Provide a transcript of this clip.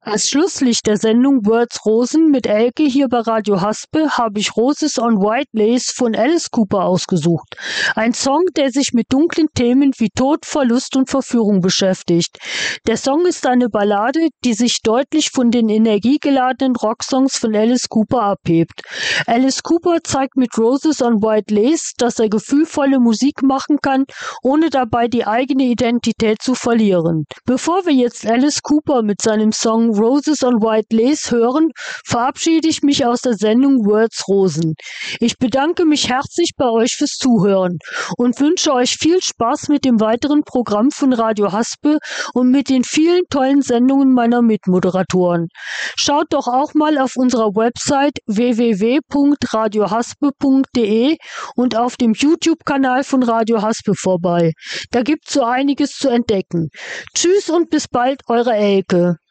Als Schlusslicht der Sendung Words Rosen mit Elke hier bei Radio Haspe habe ich Roses on White Lace von Alice Cooper ausgesucht. Ein Song, der sich mit dunklen Themen wie Tod, Verlust und Verführung beschäftigt. Der Song ist eine Ballade, die sich deutlich von den energiegeladenen Rocksongs von Alice Cooper abhebt. Alice Cooper zeigt mit Roses on White Lace, dass er gefühlvolle Musik machen kann, ohne dabei die eigene Identität zu verlieren. Bevor wir jetzt Alice Cooper mit seinem Song Roses on White Lace hören, verabschiede ich mich aus der Sendung Words Rosen. Ich bedanke mich herzlich bei euch fürs Zuhören und wünsche euch viel Spaß mit dem weiteren Programm von Radio Haspe und mit den vielen tollen Sendungen meiner Mitmoderatoren. Schaut doch auch mal auf unserer Website www.radiohaspe.de und auf dem YouTube-Kanal von Radio Haspe vorbei. Da gibt's so einiges zu entdecken. Tschüss und bis bald, eure Elke.